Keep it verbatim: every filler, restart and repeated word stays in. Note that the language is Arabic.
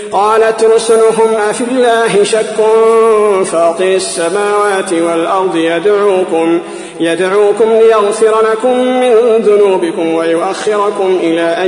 قالت رسلهم أفي الله شك فاطر السماوات والأرض يدعوكم, يدعوكم ليغفر لكم من ذنوبكم ويؤخركم إلى